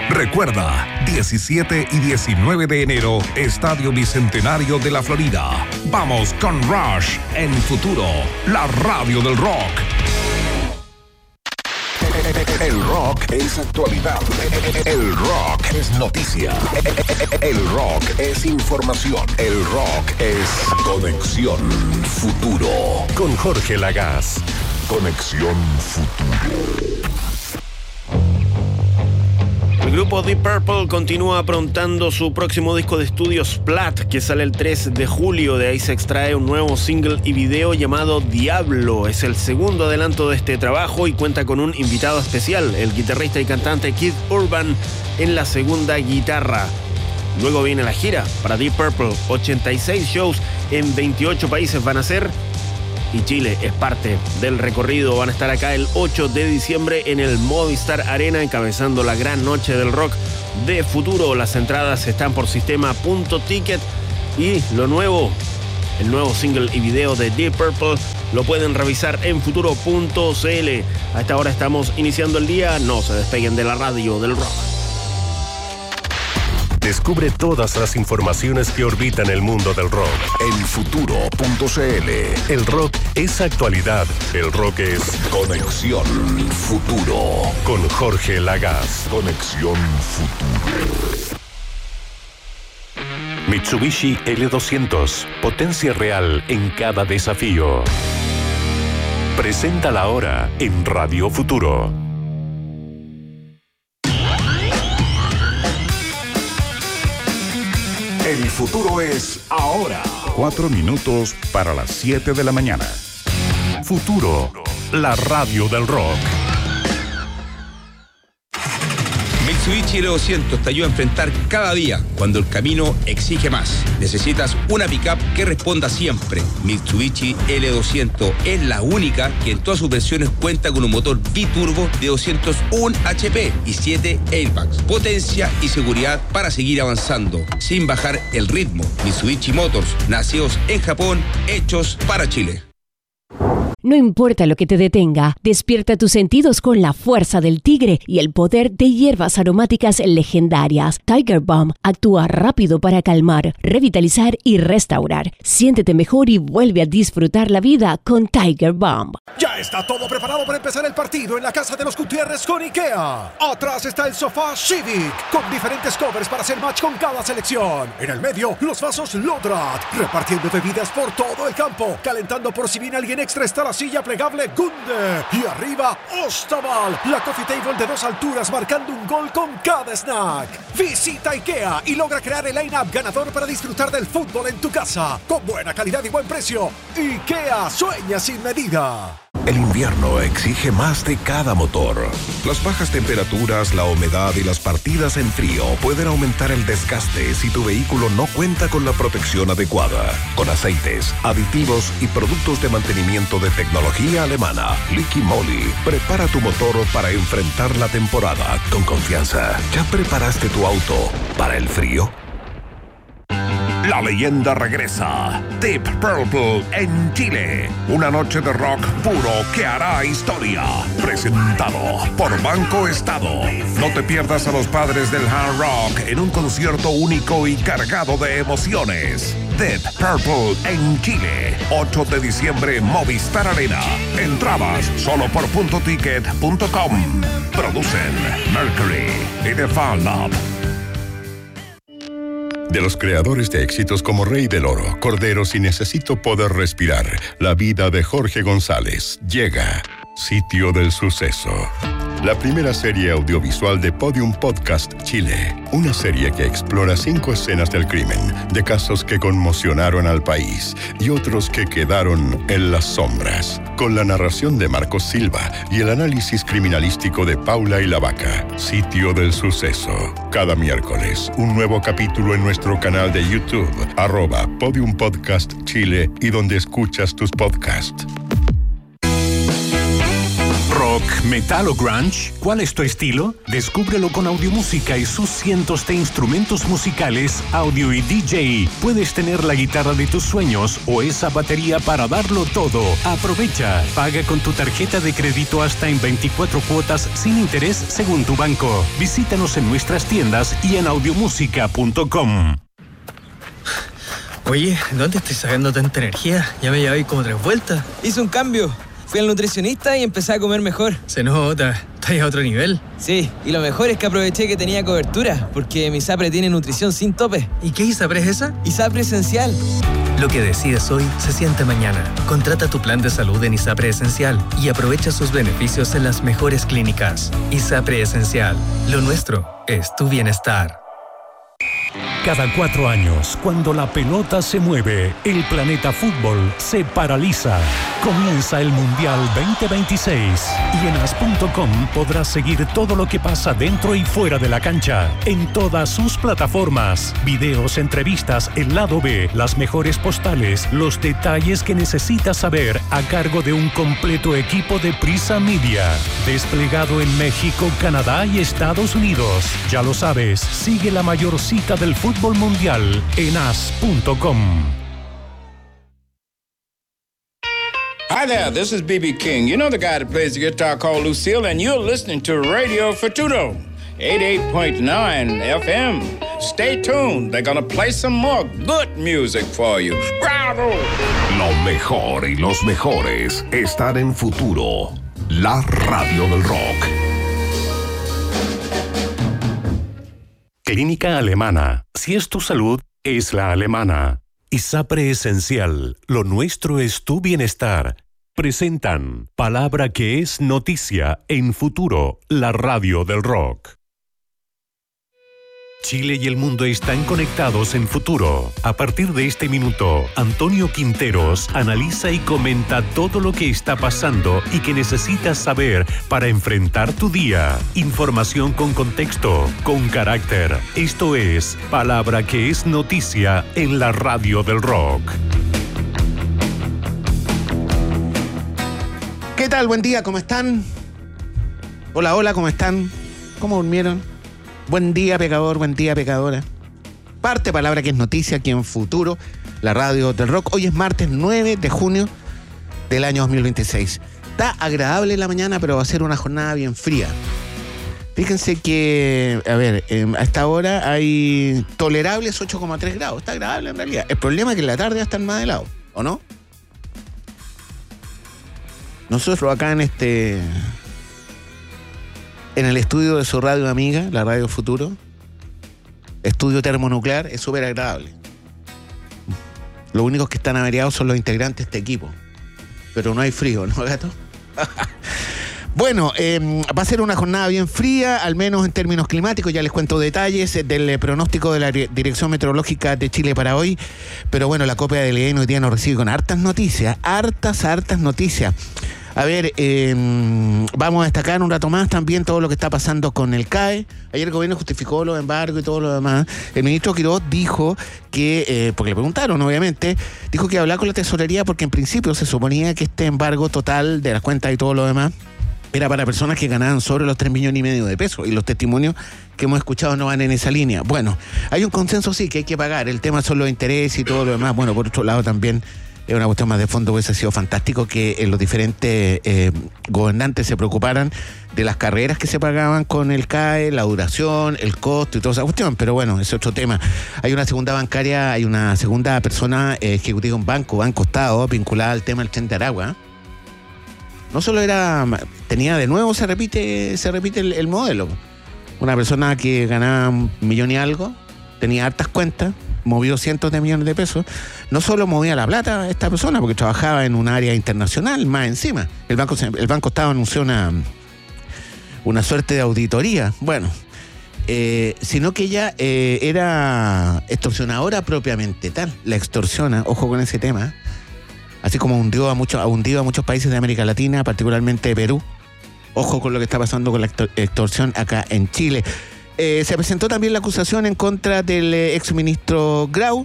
Recuerda, 17 y 19 de enero, Estadio Bicentenario de la Florida. Vamos con Rush en Futuro, la radio del rock. El rock es actualidad. El rock es noticia. El rock es información. El rock es Conexión Futuro. Con Jorge Lagaz. Conexión Futuro. El grupo Deep Purple continúa aprontando su próximo disco de estudio Splat, que sale el 3 de julio. De ahí se extrae un nuevo single y video llamado Diablo. Es el segundo adelanto de este trabajo y cuenta con un invitado especial, el guitarrista y cantante Keith Urban, en la segunda guitarra. Luego viene la gira para Deep Purple. 86 shows en 28 países van a ser, y Chile es parte del recorrido. Van a estar acá el 8 de diciembre en el Movistar Arena, encabezando la gran noche del rock de Futuro. Las entradas están por sistema.ticket y el nuevo single y video de Deep Purple lo pueden revisar en futuro.cl. A esta hora estamos iniciando el día. No se despeguen de la radio del rock. Descubre todas las informaciones que orbitan el mundo del rock en futuro.cl. El rock es actualidad. El rock es Conexión Futuro. Con Jorge Lagaz. Conexión Futuro. Mitsubishi L200. Potencia real en cada desafío. Presenta la hora en Radio Futuro. El futuro es ahora. 4 minutos para las 7 de la mañana. Futuro, la radio del rock. Mitsubishi L200 te ayuda a enfrentar cada día cuando el camino exige más. Necesitas una pickup que responda siempre. Mitsubishi L200 es la única que en todas sus versiones cuenta con un motor biturbo de 201 HP y 7 airbags. Potencia y seguridad para seguir avanzando sin bajar el ritmo. Mitsubishi Motors, nacidos en Japón, hechos para Chile. No importa lo que te detenga, despierta tus sentidos con la fuerza del tigre y el poder de hierbas aromáticas legendarias. Tiger Balm actúa rápido para calmar, revitalizar y restaurar. Siéntete mejor y vuelve a disfrutar la vida con Tiger Balm. Ya está todo preparado para empezar el partido en la casa de los Gutiérrez con IKEA. Atrás está el sofá Civic, con diferentes covers para hacer match con cada selección. En el medio, los vasos Lodrat, repartiendo bebidas por todo el campo. Calentando por si viene alguien extra está la silla plegable Gunde. Y arriba, Ostaval, la coffee table de 2 alturas marcando un gol con cada snack. Visita IKEA y logra crear el line-up ganador para disfrutar del fútbol en tu casa. Con buena calidad y buen precio. IKEA, sueña sin medida. El invierno exige más de cada motor. Las bajas temperaturas, la humedad y las partidas en frío pueden aumentar el desgaste si tu vehículo no cuenta con la protección adecuada. Con aceites, aditivos y productos de mantenimiento de tecnología alemana, Liqui Moly prepara tu motor para enfrentar la temporada con confianza. ¿Ya preparaste tu auto para el frío? La leyenda regresa. Deep Purple en Chile. Una noche de rock puro que hará historia. Presentado por Banco Estado. No te pierdas a los padres del hard rock en un concierto único y cargado de emociones. Deep Purple en Chile. 8 de diciembre, Movistar Arena. Entradas solo por .ticket.com. Producen Mercury y The Fan Lab. De los creadores de éxitos como Rey del Oro, Corderos y Necesito Poder Respirar, la vida de Jorge González, llega Sitio del Suceso. La primera serie audiovisual de Podium Podcast Chile. Una serie que explora 5 escenas del crimen, de casos que conmocionaron al país y otros que quedaron en las sombras. Con la narración de Marcos Silva y el análisis criminalístico de Paula y la Vaca. Sitio del Suceso. Cada miércoles, un nuevo capítulo en nuestro canal de YouTube, @Podium Podcast Chile y donde escuchas tus podcasts. rock, metal o grunge? ¿Cuál es tu estilo? Descúbrelo con Audiomúsica y sus cientos de instrumentos musicales, audio y DJ. Puedes tener la guitarra de tus sueños o esa batería para darlo todo. Aprovecha. Paga con tu tarjeta de crédito hasta en 24 cuotas sin interés según tu banco. Visítanos en nuestras tiendas y en audiomusica.com. Oye, ¿dónde estoy sacando tanta energía? Ya me llevé como 3 vueltas. Hice un cambio. Fui al nutricionista y empecé a comer mejor. Se nota, estás a otro nivel. Sí, y lo mejor es que aproveché que tenía cobertura, porque mi ISAPRE tiene nutrición sin tope. ¿Y qué ISAPRE es esa? ISAPRE Esencial. Lo que decides hoy se siente mañana. Contrata tu plan de salud en ISAPRE Esencial y aprovecha sus beneficios en las mejores clínicas. ISAPRE Esencial. Lo nuestro es tu bienestar. Cada 4 años, cuando la pelota se mueve, el planeta fútbol se paraliza. Comienza el Mundial 2026 y en as.com podrás seguir todo lo que pasa dentro y fuera de la cancha, en todas sus plataformas. Videos, entrevistas, el lado B, las mejores postales, los detalles que necesitas saber a cargo de un completo equipo de Prisa Media. Desplegado en México, Canadá y Estados Unidos. Ya lo sabes, sigue la mayor cita del fútbol mundial en as.com. Hi there, this is B.B. King. You know the guy that plays the guitar called Lucille, and you're listening to Radio Futuro, 88.9 FM. Stay tuned, they're gonna play some more good music for you. ¡Bravo! Lo mejor y los mejores están en Futuro, la radio del rock. Clínica Alemana. Si es tu salud, es la alemana. ISAPRE Esencial. Lo nuestro es tu bienestar. Presentan Palabra que es noticia en Futuro, la radio del rock. Chile y el mundo están conectados en Futuro. A partir de este minuto, Antonio Quinteros analiza y comenta todo lo que está pasando y que necesitas saber para enfrentar tu día. Información con contexto, con carácter. Esto es Palabra que es noticia en la radio del rock. ¿Qué tal? Buen día, ¿cómo están? Hola, hola, ¿cómo están? ¿Cómo durmieron? Buen día, pecador, buen día, pecadora. Parte Palabra que es noticia aquí en Futuro, la radio del rock. Hoy es martes 9 de junio del año 2026. Está agradable la mañana, pero va a ser una jornada bien fría. Fíjense que, a ver, a esta hora hay tolerables 8,3 grados. Está agradable en realidad. El problema es que en la tarde va a estar más helado, ¿o no? Nosotros acá en el estudio de su radio amiga, la Radio Futuro, estudio termonuclear, es súper agradable. Los únicos que están averiados son los integrantes de este equipo. Pero no hay frío, ¿no, gato? Bueno, va a ser una jornada bien fría, al menos en términos climáticos. Ya les cuento detalles del pronóstico de la Dirección Meteorológica de Chile para hoy. Pero bueno, la copia del EDN hoy día nos recibe con hartas noticias. Hartas noticias. A ver, vamos a destacar un rato más también todo lo que está pasando con el CAE. Ayer el gobierno justificó los embargos y todo lo demás. El ministro Quiroz dijo que, porque le preguntaron obviamente, dijo que iba a hablar con la tesorería porque en principio se suponía que este embargo total de las cuentas y todo lo demás era para personas que ganaban sobre los 3,5 millones de pesos, y los testimonios que hemos escuchado no van en esa línea. Bueno, hay un consenso sí que hay que pagar, el tema son los intereses y todo lo demás. Bueno, por otro lado también es una cuestión más de fondo. Hubiese sido fantástico que los diferentes gobernantes se preocuparan de las carreras que se pagaban con el CAE, la duración, el costo y toda esa cuestión, pero bueno, ese es otro tema. Hay una segunda bancaria, hay una segunda persona ejecutiva de un Banco Estado, vinculada al tema del Tren de Aragua. No solo tenía de nuevo, se repite el modelo. Una persona que ganaba 1 millón y algo, tenía hartas cuentas, movió cientos de millones de pesos. No solo movía la plata esta persona, porque trabajaba en un área internacional, más encima. El Banco Estado anunció una suerte de auditoría. Bueno, sino que ella era extorsionadora propiamente tal. La extorsiona, ojo con ese tema. Así como hundió a muchos países de América Latina, particularmente Perú. Ojo con lo que está pasando con la extorsión acá en Chile. Se presentó también la acusación en contra del exministro Grau.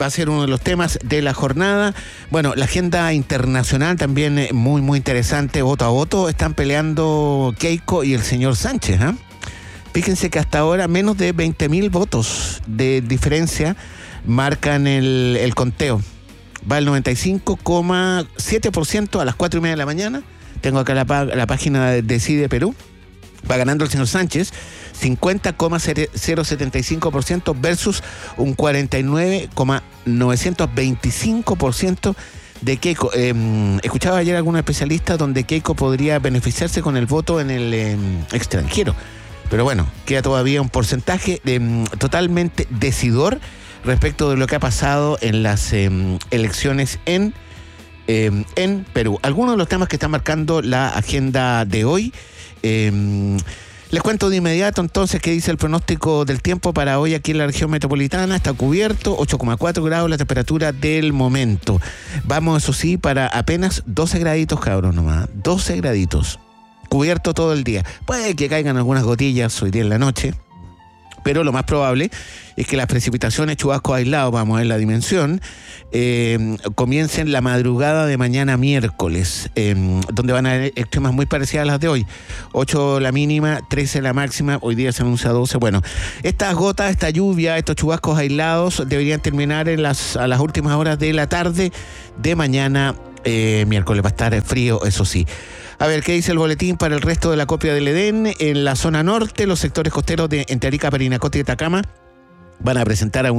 va a ser uno de los temas de la jornada. Bueno, la agenda internacional también muy, muy interesante. Voto a voto están peleando Keiko y el señor Sánchez, ¿eh? Fíjense que hasta ahora menos de 20.000 votos de diferencia marcan el conteo. Va el 95,7% a las 4:30 de la mañana. Tengo acá la página de Decide Perú. Va ganando el señor Sánchez, 50,075% versus un 49,925% de Keiko. Escuchaba ayer a algunos especialistas donde Keiko podría beneficiarse con el voto en el extranjero. Pero bueno, queda todavía un porcentaje totalmente decidor respecto de lo que ha pasado en las elecciones en Perú. Algunos de los temas que están marcando la agenda de hoy. Les cuento de inmediato entonces qué dice el pronóstico del tiempo para hoy aquí en la región metropolitana. Está cubierto, 8,4 grados la temperatura del momento. Vamos, eso sí, para apenas 12 graditos, cabros, nomás. 12 graditos. Cubierto todo el día. Puede que caigan algunas gotillas hoy día en la noche, pero lo más probable es que las precipitaciones, chubascos aislados, vamos a ver la dimensión, comiencen la madrugada de mañana miércoles, donde van a haber extremas muy parecidas a las de hoy. 8 la mínima, 13 la máxima, hoy día se anuncia 12. Bueno, estas gotas, esta lluvia, estos chubascos aislados deberían terminar a las últimas horas de la tarde de mañana miércoles. Va a estar frío, eso sí. A ver, ¿qué dice el boletín para el resto de la copia del Edén? En la zona norte, los sectores costeros de Arica, Parinacota y Atacama van a presentar